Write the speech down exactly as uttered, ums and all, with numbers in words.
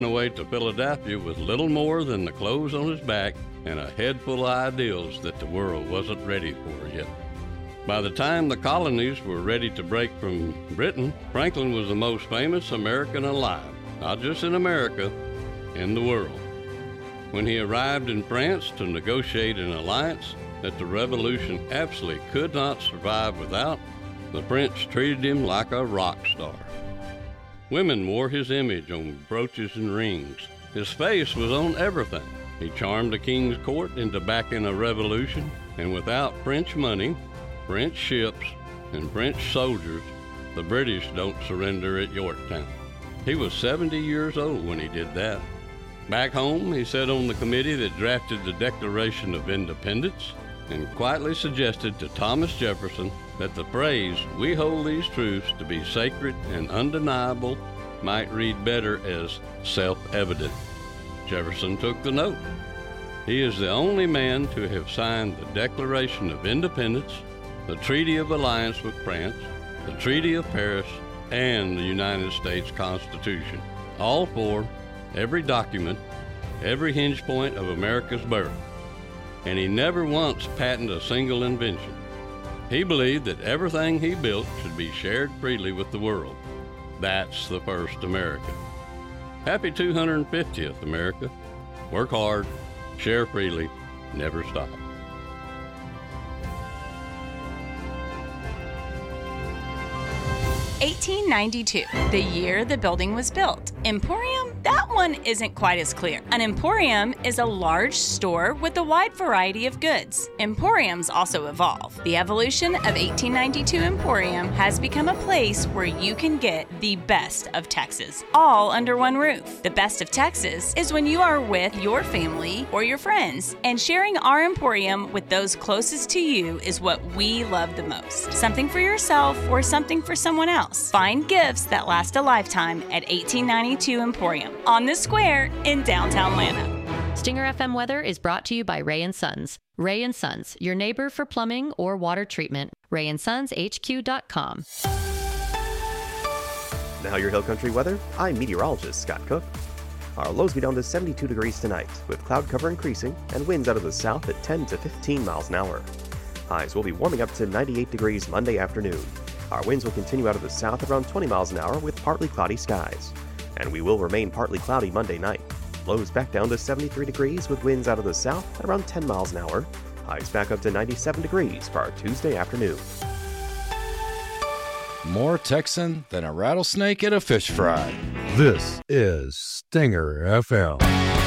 away to Philadelphia with little more than the clothes on his back and a head full of ideals that the world wasn't ready for yet. By the time the colonies were ready to break from Britain, Franklin was the most famous American alive, not just in America, in the world. When he arrived in France to negotiate an alliance that the Revolution absolutely could not survive without, the French treated him like a rock star. Women wore his image on brooches and rings. His face was on everything. He charmed the king's court into backing a revolution, and without French money, French ships, and French soldiers, the British don't surrender at Yorktown. He was seventy years old when he did that. Back home, he sat on the committee that drafted the Declaration of Independence and quietly suggested to Thomas Jefferson that the phrase, "We hold these truths to be sacred and undeniable," might read better as self-evident. Jefferson took the note. He is the only man to have signed the Declaration of Independence, the Treaty of Alliance with France, the Treaty of Paris, and the United States Constitution, all four, every document, every hinge point of America's birth. And he never once patented a single invention. He believed that everything he built should be shared freely with the world. That's the first America. Happy two hundred fiftieth, America. Work hard, share freely, never stop. eighteen ninety-two, the year the building was built. Emporium? That one isn't quite as clear. An emporium is a large store with a wide variety of goods. Emporiums also evolve. The evolution of eighteen ninety-two Emporium has become a place where you can get the best of Texas, all under one roof. The best of Texas is when you are with your family or your friends, and sharing our Emporium with those closest to you is what we love the most. Something for yourself or something for someone else. Find gifts that last a lifetime at eighteen ninety-two Emporium on the square in downtown Atlanta. Stinger F M weather is brought to you by Ray and Sons. Ray and Sons, your neighbor for plumbing or water treatment. ray and sons h q dot com. Now your Hill Country weather. I'm meteorologist Scott Cook. Our lows be down to seventy-two degrees tonight, with cloud cover increasing and winds out of the south at ten to fifteen miles an hour. Highs will be warming up to ninety-eight degrees Monday afternoon. Our winds will continue out of the south around twenty miles an hour with partly cloudy skies. And we will remain partly cloudy Monday night. Lows back down to seventy-three degrees with winds out of the south at around ten miles an hour. Highs back up to ninety-seven degrees for our Tuesday afternoon. More Texan than a rattlesnake at a fish fry. This is Stinger F M.